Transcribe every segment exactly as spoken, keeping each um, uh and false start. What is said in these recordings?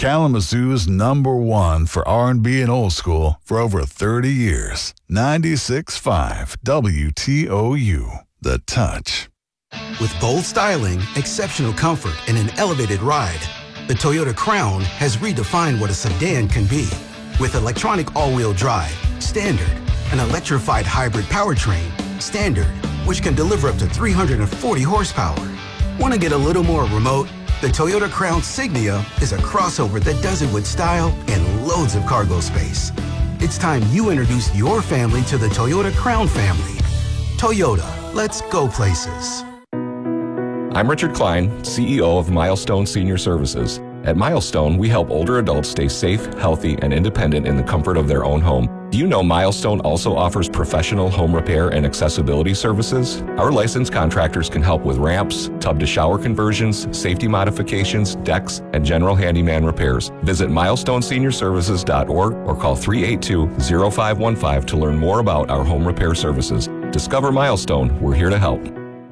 Kalamazoo's number one for R and B and old school for over thirty years. ninety-six point five W T O U, The Touch. With bold styling, exceptional comfort, and an elevated ride, the Toyota Crown has redefined what a sedan can be. With electronic all-wheel drive, standard, an electrified hybrid powertrain, standard, which can deliver up to three hundred forty horsepower. Want to get a little more remote? The Toyota Crown Signia is a crossover that does it with style and loads of cargo space. It's time you introduce your family to the Toyota Crown family. Toyota, let's go places. I'm Richard Klein, C E O of Milestone Senior Services. At Milestone, we help older adults stay safe, healthy, and independent in the comfort of their own home. Do you know Milestone also offers professional home repair and accessibility services? Our licensed contractors can help with ramps, tub-to-shower conversions, safety modifications, decks, and general handyman repairs. Visit milestone senior services dot org or call three eight two, zero five one five to learn more about our home repair services. Discover Milestone. We're here to help.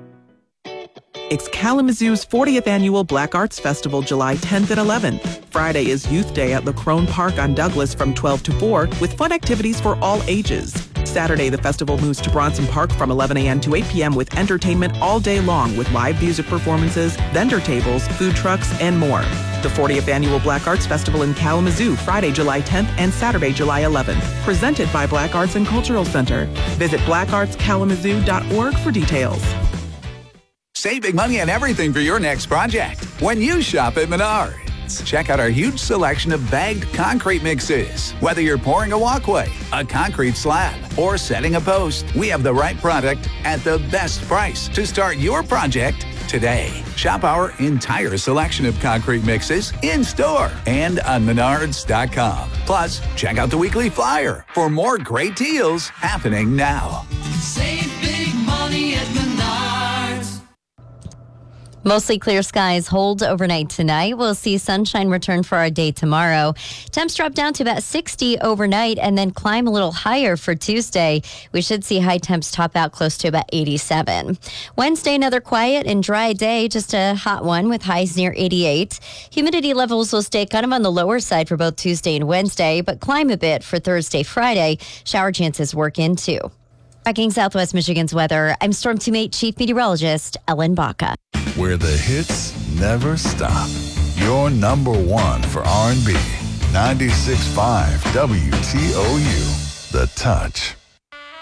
It's Kalamazoo's fortieth Annual Black Arts Festival, July tenth and eleventh. Friday is Youth Day at LaCrone Park on Douglas from twelve to four with fun activities for all ages. Saturday, the festival moves to Bronson Park from eleven a.m. to eight p.m. with entertainment all day long with live music performances, vendor tables, food trucks, and more. The fortieth Annual Black Arts Festival in Kalamazoo, Friday, July tenth and Saturday, July eleventh. Presented by Black Arts and Cultural Center. Visit black arts kalamazoo dot org for details. Save big money on everything for your next project when you shop at Menards. Check out our huge selection of bagged concrete mixes. Whether you're pouring a walkway, a concrete slab, or setting a post, we have the right product at the best price to start your project today. Shop our entire selection of concrete mixes in-store and on menards dot com. Plus, check out the weekly flyer for more great deals happening now. Save big money at Menards. Mostly clear skies hold overnight tonight. We'll see sunshine return for our day tomorrow. Temps drop down to about sixty overnight and then climb a little higher for Tuesday. We should see high temps top out close to about eighty-seven. Wednesday, another quiet and dry day, just a hot one with highs near eighty-eight. Humidity levels will stay kind of on the lower side for both Tuesday and Wednesday, but climb a bit for Thursday, Friday. Shower chances work in too. Tracking Southwest Michigan's weather, I'm Storm Teammate Chief Meteorologist Ellen Baca. Where the hits never stop. Your number one for R and B. ninety-six point five W T O U, The Touch.